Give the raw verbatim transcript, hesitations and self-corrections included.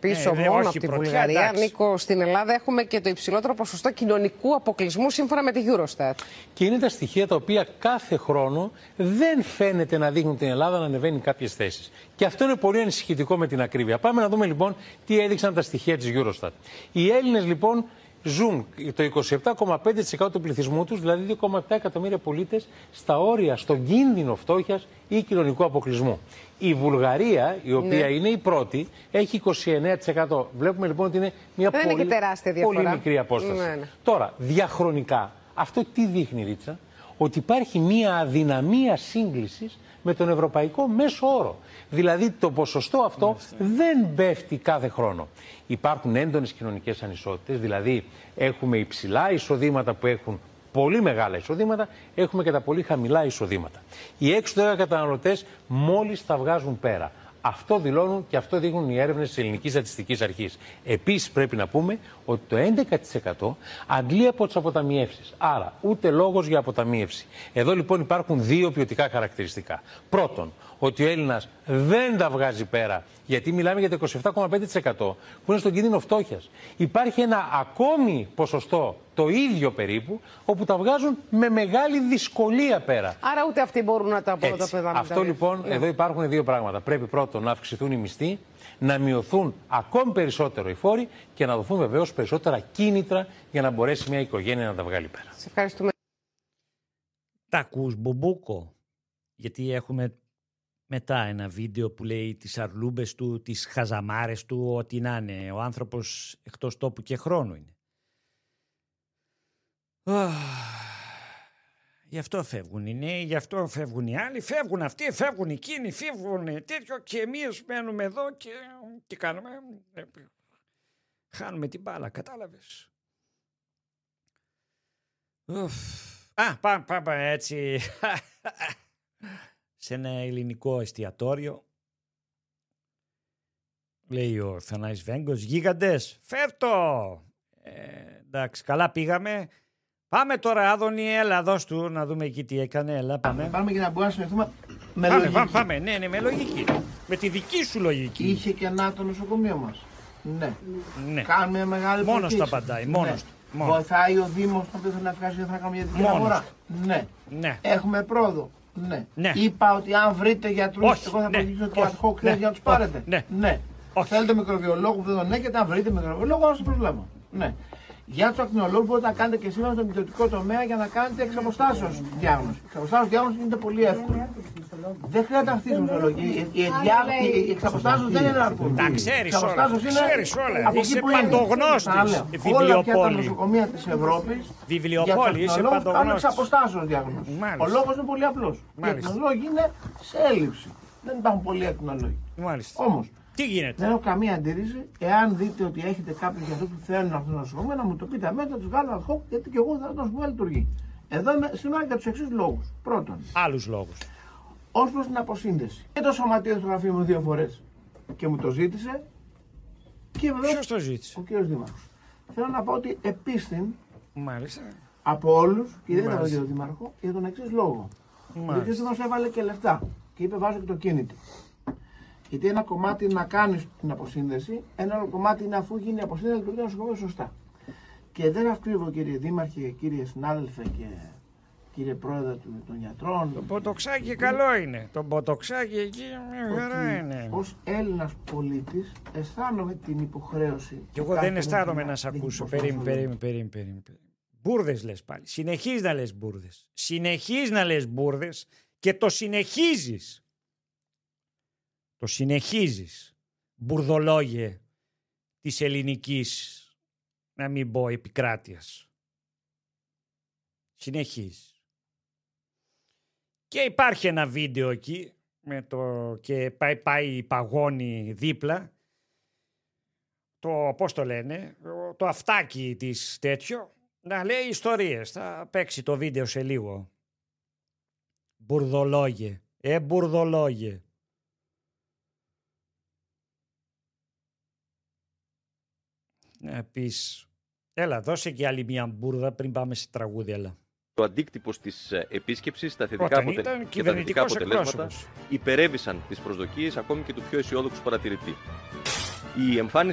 πίσω ε, μόνο όχι, από τη πρωτιά, Βουλγαρία. εντάξει. Νίκο, στην Ελλάδα έχουμε και το υψηλότερο ποσοστό κοινωνικού αποκλεισμού σύμφωνα με τη Eurostat. Και είναι τα στοιχεία τα οποία κάθε χρόνο δεν φαίνεται να δείχνουν την Ελλάδα να ανεβαίνει κάποιες θέσεις. Και αυτό είναι πολύ ανησυχητικό με την ακρίβεια. Πάμε να δούμε λοιπόν τι έδειξαν τα στοιχεία της Eurostat. Οι Έλληνες λοιπόν ζουν το είκοσι επτά κόμμα πέντε τοις εκατό του πληθυσμού τους, δηλαδή δύο κόμμα επτά εκατομμύρια πολίτες, στα όρια, στον κίνδυνο φτώχειας ή κοινωνικού αποκλεισμού. Η Βουλγαρία, η οποία ναι. είναι η πρώτη, έχει είκοσι εννέα τοις εκατό. Βλέπουμε λοιπόν ότι είναι μια Δεν πολύ, είναι τεράστια διαφορά. πολύ μικρή απόσταση. Ναι, ναι. Τώρα, διαχρονικά, αυτό τι δείχνει, Ρίτσα? Ότι υπάρχει μια αδυναμία σύγκλησης με τον ευρωπαϊκό μέσο όρο. Δηλαδή το ποσοστό αυτό Μάλιστα. δεν πέφτει κάθε χρόνο. Υπάρχουν έντονες κοινωνικές ανισότητες, δηλαδή έχουμε υψηλά εισοδήματα που έχουν πολύ μεγάλα εισοδήματα, έχουμε και τα πολύ χαμηλά εισοδήματα. Οι έξω δέκα καταναλωτές μόλις τα βγάζουν πέρα. Αυτό δηλώνουν και αυτό δείχνουν οι έρευνες της Ελληνικής Στατιστικής Αρχής. Επίσης πρέπει να πούμε ότι το έντεκα τοις εκατό αντλεί από τις αποταμιεύσεις. Άρα ούτε λόγος για αποταμίευση. Εδώ λοιπόν υπάρχουν δύο ποιοτικά χαρακτηριστικά. Πρώτον, ότι ο Έλληνας δεν τα βγάζει πέρα, γιατί μιλάμε για το είκοσι επτά κόμμα πέντε τοις εκατό που είναι στον κίνδυνο φτώχειας. Υπάρχει ένα ακόμη ποσοστό, το ίδιο περίπου, όπου τα βγάζουν με μεγάλη δυσκολία πέρα. Άρα ούτε αυτοί μπορούν να τα αποδοτούν. Αυτό λοιπόν, ναι. εδώ υπάρχουν δύο πράγματα. Πρέπει πρώτον να αυξηθούν οι μισθοί, να μειωθούν ακόμη περισσότερο οι φόροι και να δοθούν βεβαίως περισσότερα κίνητρα για να μπορέσει μια οικογένεια να τα βγάλει πέρα. Σε ευχαριστούμε. Τα ακούς, Μπουμπούκο? Γιατί έχουμε μετά ένα βίντεο που λέει τις αρλούμπες του, τις χαζαμάρες του, ό,τι να είναι. Ο άνθρωπος εκτός τόπου και χρόνου είναι. Γι' αυτό φεύγουν οι νέοι, γι' αυτό φεύγουν οι άλλοι, φεύγουν αυτοί, φεύγουν εκείνοι, φεύγουν τέτοιο και εμείς μένουμε εδώ και τι κάνουμε? Χάνουμε την μπάλα, κατάλαβες? Ουφ. Α, πάμε, πάμε έτσι σε ένα ελληνικό εστιατόριο. Λέει ο Θανάης Βέγκος, γίγαντες, φέρτο! Ε, εντάξει, καλά πήγαμε. Πάμε τώρα, Άδωνη, έλα, δώσ' του να δούμε εκεί τι έκανε. Έλα, πάμε. Πάμε για να μπορούμε να συνεχθούμε με πάμε, λογική. Πάμε, πάμε, ναι, ναι, με λογική. Με τη δική σου λογική. Είχε κενά το νοσοκομείο μας. Ναι. ναι. Κάνουμε μεγάλη μόνος προκήρυξη. τα απαντάει, μόνος ναι. του. Μόνος. Βοηθάει ο Δήμος που θέλει να ευχάσει για να κάνουμε για την αγορά. Ναι. ναι. Έχουμε πρόοδο. Ναι. ναι. Είπα ότι αν βρείτε γιατρούς, εγώ θα ναι. προτείνω ότι ad hoc ναι. για να τους πάρετε. Ναι. ναι. Θέλετε μικροβιολόγο που δεν τον έχετε, αν βρείτε μικροβιολόγο, να σας προσλάβω. Ναι. Για τους ακτινολόγους μπορείτε να κάνετε και σήμερα στον ιδιωτικό τομέα για να κάνετε εξ αποστάσεως διάγνωση. Εξ αποστάσεως διάγνωση είναι πολύ εύκολο. Δεν χρειάζεται αυτή η μουσολογία. Η εξ αποστάσεως δεν είναι αρκετή. Τα ξέρεις όλα. Ξέρεις όλα. Είσαι παντογνώστης. Όλα πια τα νοσοκομεία της Ευρώπης βιβλιοπόλη, είσαι παντογνώστης. κάνουν εξ αποστάσεως διάγνωση. Ο λόγος είναι πολύ απλός. Οι ακτινολόγοι είναι σε έλλειψη. Δεν υπάρχουν πολλοί ακτινολόγοι. Όμως. Τι γίνεται? Δεν έχω καμία αντίρρηση. Εάν δείτε ότι έχετε κάποιους για αυτούς που θέλουν αυτό το νοσοκομείο, να μου το πείτε αμέσως, να τους βγάλω ad hoc, γιατί και εγώ θα το νοσοκομείο λειτουργεί. Εδώ είμαι σήμερα για τους εξής λόγους. Πρώτον, άλλους λόγους. Ως προς την αποσύνδεση. Και το σωματείο στο γραφείο μου δύο φορές και μου το ζήτησε. Και βεβαίως. Ποιος το ζήτησε? Ο κύριος Δήμαρχος. Θέλω να πω ότι επίστην. Μάλιστα. Από όλους, και δεν ήταν τον κύριο Δήμαρχο, για τον εξής λόγο. Ο κύριος Δήμαρχος έβαλε και λεφτά και είπε: βάζω και το κίνητο. Γιατί ένα κομμάτι είναι να κάνει την αποσύνδεση, ένα άλλο κομμάτι είναι αφού γίνει η αποσύνδεση να λειτουργεί το νοσοκομείο σωστά. Και δεν αυκρύβω, κύριε Δήμαρχε, κύριε συνάδελφε και κύριε πρόεδρε των γιατρών. Το ποτοξάκι καλό είναι. Το ποτοξάκι εκεί μια χαρά είναι. Ως Έλληνας πολίτης αισθάνομαι την υποχρέωση. Και εγώ δεν αισθάνομαι να σε ακούσω. Περίμενε, περίμενε, περίμενε. Μπουρδες λες πάλι. Συνεχίζεις να λες μπουρδες. Συνεχίζεις να λες μπουρδες και το συνεχίζεις. Το συνεχίζεις, μπουρδολόγε της ελληνικής, να μην πω επικράτειας. Συνεχίζεις. Και υπάρχει ένα βίντεο εκεί, με το, και πάει, πάει παγώνει δίπλα, το, πώς το λένε, το αυτάκι της τέτοιο, να λέει ιστορίες. Θα παίξει το βίντεο σε λίγο. Μπουρδολόγε, ε μπουρδολόγε. Να πεις, έλα δώσε και άλλη μια μπουρδα πριν πάμε σε τραγούδι, έλα. Ο αντίκτυπος της επίσκεψης, τα θετικά αποτε... και τα θετικά αποτελέσματα υπερέβησαν τις προσδοκίες ακόμη και του πιο αισιόδοξου παρατηρητή. Η εμφάνιση